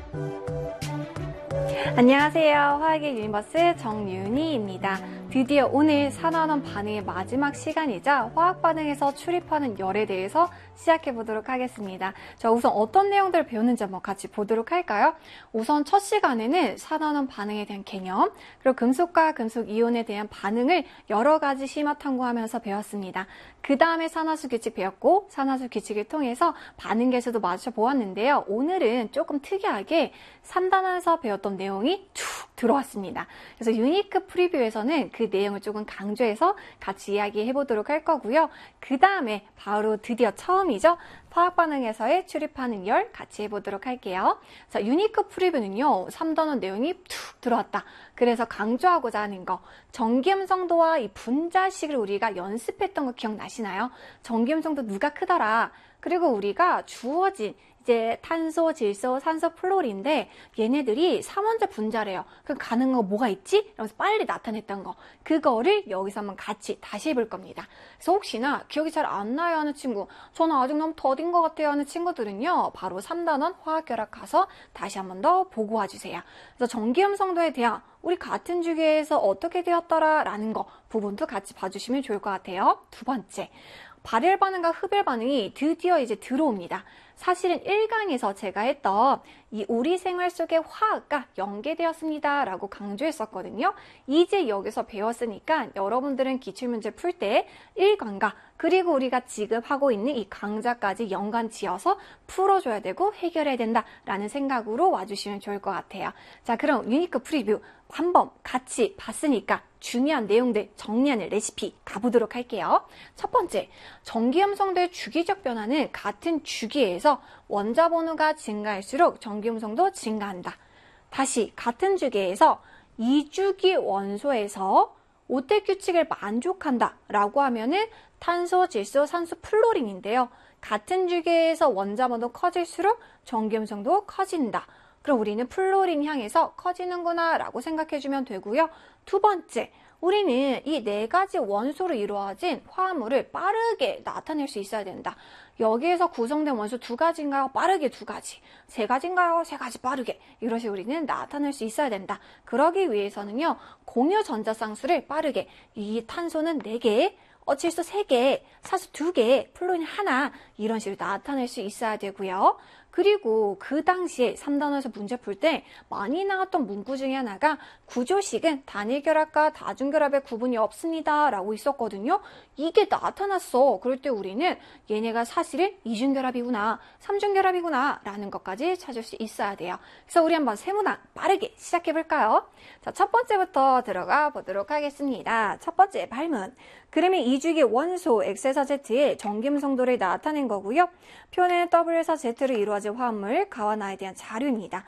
안녕하세요. 화학의 유니버스 정윤희입니다. 드디어 오늘 산화원 반응의 마지막 시간이자 화학 반응에서 출입하는 열에 대해서 시작해 보도록 하겠습니다. 자, 우선 어떤 내용들을 배웠는지 한번 같이 보도록 할까요? 우선 첫 시간에는 산화원 반응에 대한 개념, 그리고 금속과 금속 이온에 대한 반응을 여러 가지 심화 탐구하면서 배웠습니다. 그 다음에 산화수 규칙 배웠고, 산화수 규칙을 통해서 반응 계수도 맞춰 보았는데요. 오늘은 조금 특이하게 3단원에서 배웠던 내용이 툭 들어왔습니다. 그래서 유니크 프리뷰에서는 그 내용을 조금 강조해서 같이 이야기해 보도록 할 거고요. 그 다음에 바로 드디어 처음이죠. 화학 반응에서의 출입하는 열 같이 해보도록 할게요. 자, 유니크 프리뷰는요, 3단원 내용이 툭 들어왔다. 그래서 강조하고자 하는 거, 전기음성도와 이 분자식을 우리가 연습했던 거 기억나시나요? 전기음성도 누가 크더라. 그리고 우리가 주어진 이제 탄소, 질소, 산소, 플로리인데 얘네들이 3원자 분자래요. 그럼 가능한 거 뭐가 있지? 이러면서 빨리 나타냈던 거. 그거를 여기서 한번 같이 다시 해볼 겁니다. 그래서 혹시나 기억이 잘 안 나요 하는 친구, 저는 아직 너무 더딘 것 같아요 하는 친구들은요, 바로 3단원 화학결합 가서 다시 한번 더 보고 와주세요. 그래서 전기음성도에 대한 우리 같은 주기에서 어떻게 되었더라 라는 거 부분도 같이 봐주시면 좋을 것 같아요. 두 번째, 발열 반응과 흡열 반응이 드디어 이제 들어옵니다. 사실은 1강에서 제가 했던 이 우리 생활 속의 화학과 연계되었습니다 라고 강조했었거든요. 이제 여기서 배웠으니까 여러분들은 기출문제 풀 때 1강과 그리고 우리가 지금 하고 있는 이 강좌까지 연관 지어서 풀어줘야 되고 해결해야 된다라는 생각으로 와주시면 좋을 것 같아요. 자, 그럼 유니크 프리뷰 한번 같이 봤으니까 중요한 내용들 정리하는 레시피 가보도록 할게요. 첫 번째, 전기음성도의 주기적 변화는 같은 주기에서 원자 번호가 증가할수록 전기음성도 증가한다. 다시 같은 주기에서 2주기 원소에서 오택 규칙을 만족한다 라고 하면은 탄소, 질소, 산소, 플로린인데요. 같은 주기에서 원자 번호 커질수록 전기음성도 커진다. 그럼 우리는 플로린 향해서 커지는구나 라고 생각해주면 되고요. 두 번째, 우리는 이 네 가지 원소로 이루어진 화합물을 빠르게 나타낼 수 있어야 된다. 여기에서 구성된 원소 두 가지인가요? 빠르게 두 가지. 세 가지인가요? 세 가지 빠르게. 이것이 우리는 나타낼 수 있어야 된다. 그러기 위해서는요, 공유 전자쌍수를 빠르게, 이 탄소는 4개, 질소 3개, 산소 2개, 플로린 1, 이런 식으로 나타낼 수 있어야 되고요. 그리고 그 당시에 3단원에서 문제 풀 때 많이 나왔던 문구 중에 하나가 구조식은 단일결합과 다중결합의 구분이 없습니다 라고 있었거든요. 이게 나타났어. 그럴 때 우리는 얘네가 사실은 이중결합이구나, 삼중결합이구나 라는 것까지 찾을 수 있어야 돼요. 그래서 우리 한번 세문항 빠르게 시작해 볼까요? 자, 첫 번째부터 들어가 보도록 하겠습니다. 첫 번째 발문. 그러면 2주기 원소 X에서 Z의 전기음성도를 나타낸 거고요. 표는 W에서 Z로 이루어진 화합물 가와 나에 대한 자료입니다.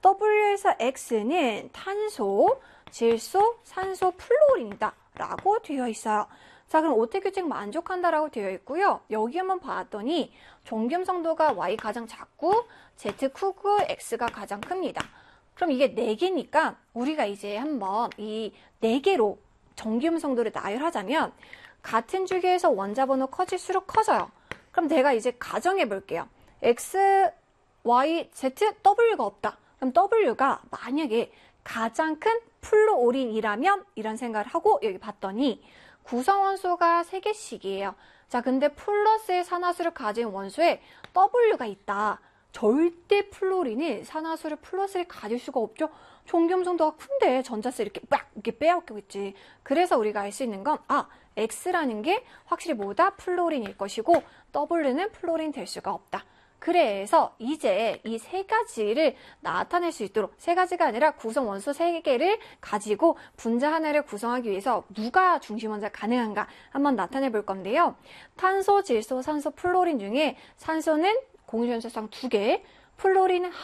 W에서 X는 탄소, 질소, 산소, 플로린이다 라고 되어 있어요. 자, 그럼 오택 규칙 만족한다 라고 되어 있고요. 여기 한번 봤더니 전기음성도가 Y 가장 작고 Z 크고 X가 가장 큽니다. 그럼 이게 4개니까 우리가 이제 한번 이 4개로 전기음성도를 나열하자면 같은 주기에서 원자 번호 커질수록 커져요. 그럼 내가 이제 가정해 볼게요. X, Y, Z, W가 없다. 그럼 W가 만약에 가장 큰 플로린이라면 이런 생각을 하고 여기 봤더니 구성원소가 3개씩이에요. 자, 근데 플러스의 산화수를 가진 원소에 W가 있다. 절대 플로린이 산화수를 플러스를 가질 수가 없죠. 전기음성도가 큰데 전자세 이렇게 막 이렇게 빼앗기겠지. 그래서 우리가 알 수 있는 건 X라는 게 확실히 뭐다? 플로린일 것이고 W는 플로린 될 수가 없다. 그래서 이제 이 세 가지를 나타낼 수 있도록, 세 가지가 아니라 구성 원소 3개를 가지고 분자 하나를 구성하기 위해서 누가 중심 원자 가능한가 한번 나타내 볼 건데요. 탄소, 질소, 산소, 플로린 중에 산소는 공유전자쌍 2개, 플로린은 1.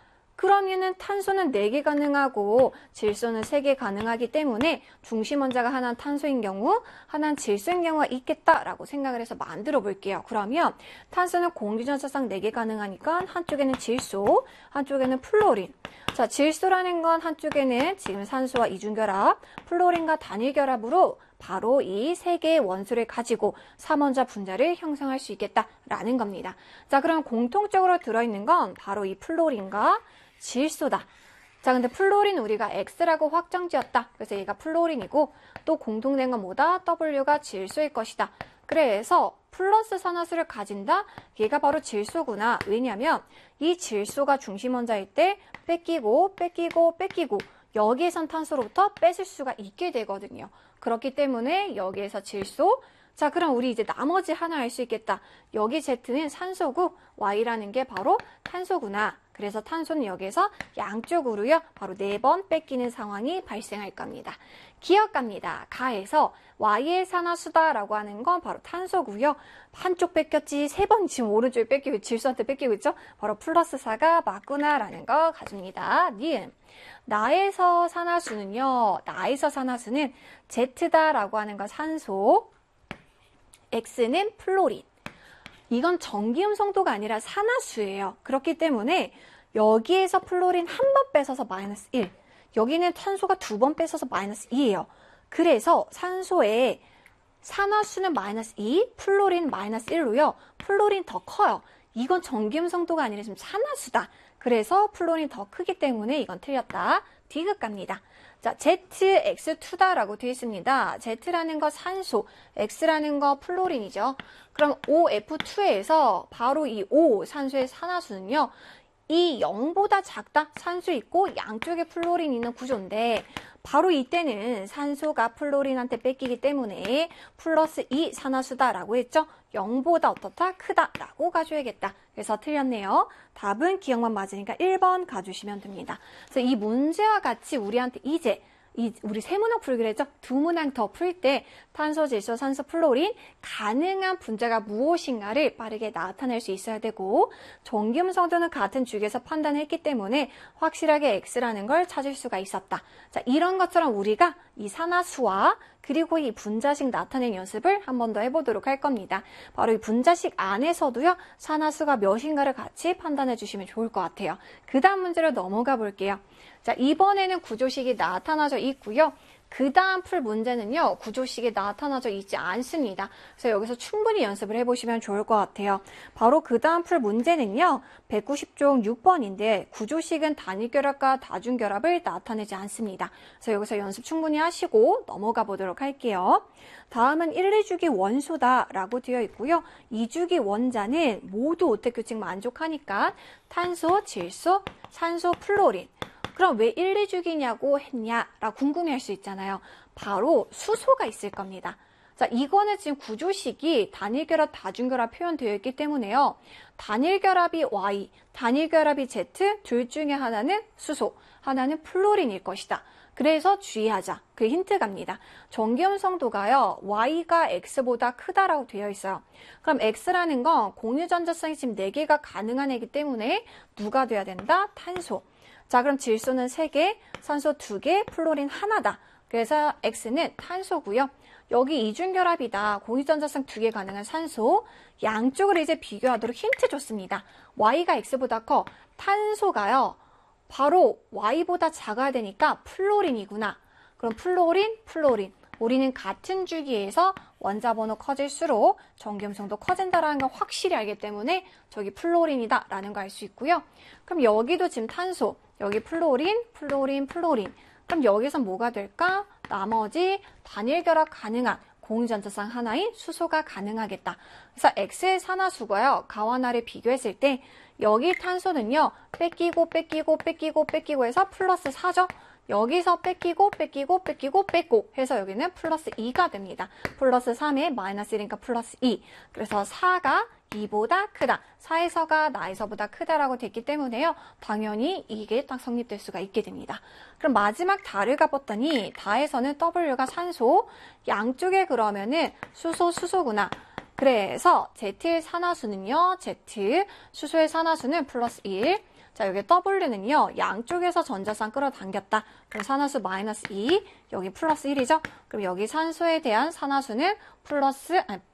그러면은 탄소는 4개 가능하고 질소는 3개 가능하기 때문에 중심 원자가 하나는 탄소인 경우, 하나는 질소인 경우가 있겠다라고 생각을 해서 만들어 볼게요. 그러면 탄소는 공유전자쌍 4개 가능하니까 한쪽에는 질소, 한쪽에는 플로린. 자, 질소라는 건 한쪽에는 지금 산소와 이중결합, 플로린과 단일결합으로 바로 이 3개의 원소를 가지고 3원자 분자를 형성할 수 있겠다라는 겁니다. 자, 그럼 공통적으로 들어있는 건 바로 이 플로린과 질소다. 자, 근데 플로린 우리가 X라고 확정지었다. 그래서 얘가 플로린이고 또 공통된 건 뭐다? W가 질소일 것이다. 그래서 플러스 산화수를 가진다? 얘가 바로 질소구나. 왜냐면 이 질소가 중심 원자일 때 뺏기고 여기에선 탄소로부터 뺏을 수가 있게 되거든요. 그렇기 때문에 여기에서 질소. 자, 그럼 우리 이제 나머지 하나 알 수 있겠다. 여기 Z는 산소고 Y라는 게 바로 탄소구나. 그래서 탄소는 여기에서 양쪽으로요. 바로 4번 뺏기는 상황이 발생할 겁니다. 기억합니다. 가에서 Y의 산화수다라고 하는 건 바로 탄소고요. 한쪽 뺏겼지 3번 지금 오른쪽에 뺏기고 질소한테 뺏기고 있죠. 바로 플러스 4가 맞구나라는 거 가줍니다. 니은. 나에서 산화수는 Z다라고 하는 거 산소, X는 플로린. 이건 전기음성도가 아니라 산화수예요. 그렇기 때문에 여기에서 플로린 한 번 뺏어서 마이너스 1. 여기는 탄소가 2번 뺏어서 마이너스 2예요. 그래서 산소의 산화수는 마이너스 2, 플로린 마이너스 1로요. 플로린 더 커요. 이건 전기음성도가 아니라 지금 산화수다. 그래서 플로린 더 크기 때문에 이건 틀렸다. D급 갑니다. 자, ZX2다라고 되어 있습니다. Z라는 거 산소, X라는 거 플로린이죠. 그럼 OF2에서 바로 이 O, 산소의 산화수는요. 이 0보다 작다? 산수 있고 양쪽에 플로린 있는 구조인데 바로 이때는 산소가 플로린한테 뺏기기 때문에 플러스 2 산화수다라고 했죠. 0보다 어떻다? 크다라고 가줘야겠다. 그래서 틀렸네요. 답은 기억만 맞으니까 1번 가주시면 됩니다. 그래서 이 문제와 같이 우리한테 이제 우리 세 문항 풀기로 했죠? 2문항 더 풀 때 탄소, 질소, 산소, 플로린 가능한 분자가 무엇인가를 빠르게 나타낼 수 있어야 되고 전기음성도는 같은 주기에서 판단했기 때문에 확실하게 X라는 걸 찾을 수가 있었다. 자, 이런 것처럼 우리가 이 산화수와 그리고 이 분자식 나타낸 연습을 한 번 더 해보도록 할 겁니다. 바로 이 분자식 안에서도요. 산화수가 몇인가를 같이 판단해 주시면 좋을 것 같아요. 그 다음 문제로 넘어가 볼게요. 자, 이번에는 구조식이 나타나져 있고요. 그 다음 풀 문제는요. 구조식이 나타나져 있지 않습니다. 그래서 여기서 충분히 연습을 해보시면 좋을 것 같아요. 바로 그 다음 풀 문제는요. 190종 6번인데 구조식은 단일결합과 다중결합을 나타내지 않습니다. 그래서 여기서 연습 충분히 하시고 넘어가 보도록 할게요. 다음은 1, 2주기 원소다라고 되어 있고요. 2주기 원자는 모두 오택 규칙 만족하니까 탄소, 질소, 산소, 플로린. 그럼 왜 1, 2주기냐고 했냐라고 궁금해할 수 있잖아요. 바로 수소가 있을 겁니다. 자, 이거는 지금 구조식이 단일결합, 다중결합 표현되어 있기 때문에요. 단일결합이 Y, 단일결합이 Z, 둘 중에 하나는 수소, 하나는 플로린일 것이다. 그래서 주의하자. 그 힌트 갑니다. 전기음성도가요. Y가 X보다 크다라고 되어 있어요. 그럼 X라는 건 공유전자성이 지금 4개가 가능한 애기 때문에 누가 돼야 된다? 탄소. 자, 그럼 질소는 3개, 산소 2개, 플로린 하나다. 그래서 X는 탄소고요. 여기 이중결합이다. 공유전자성 2개 가능한 산소. 양쪽을 이제 비교하도록 힌트 줬습니다. Y가 X보다 커. 탄소가요. 바로 Y보다 작아야 되니까 플로린이구나. 그럼 플로린. 우리는 같은 주기에서 원자번호 커질수록 전기음성도 커진다라는 걸 확실히 알기 때문에 저기 플로린이다 라는 거 알 수 있고요. 그럼 여기도 지금 탄소, 여기 플로린. 그럼 여기서 뭐가 될까? 나머지 단일결합 가능한 공유전자성 하나인 수소가 가능하겠다. 그래서 X의 산화수가요. 가와 나를 비교했을 때 여기 탄소는요. 뺏기고 해서 플러스 4죠. 여기서 뺏기고 해서 여기는 플러스 2가 됩니다. 플러스 3에 마이너스 1이니까 플러스 2. 그래서 4가 2보다 크다. 4에서가 나에서보다 크다라고 됐기 때문에요. 당연히 이게 딱 성립될 수가 있게 됩니다. 그럼 마지막 다를 가봤더니 다에서는 W가 산소, 양쪽에 그러면은 수소구나. 그래서 Z의 산화수는요. Z, 수소의 산화수는 플러스 1. 자, 여기 W는요. 양쪽에서 전자쌍 끌어당겼다. 그럼 산화수 마이너스 2, 여기 플러스 1이죠. 그럼 여기 산소에 대한 산화수는